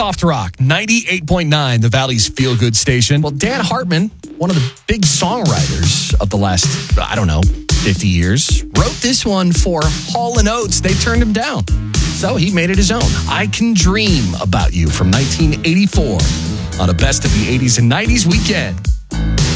Soft Rock, 98.9, the Valley's feel-good station. Well, Dan Hartman, one of the big songwriters of the last, 50 years, wrote this one for Hall & Oates. They turned him down. So he made it his own. I Can Dream About You from 1984 on a Best of the 80s and 90s weekend.